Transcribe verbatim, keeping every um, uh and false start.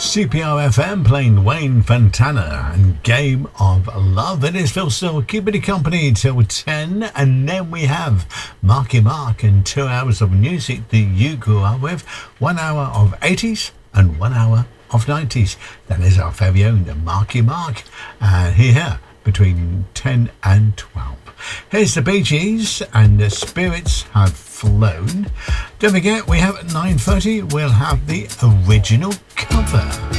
C P R F M playing Wayne Fontana and Game of Love. It is Phil Still keeping you company till ten, and then we have Marky Mark and two hours of music that you grew up with, one hour of eighties and one hour of nineties. That is our very own Marky Mark, and here between ten and twelve. Here's the Bee Gees and the Spirits Have Flown. Don't forget, we have at nine thirty, we'll have the original cover.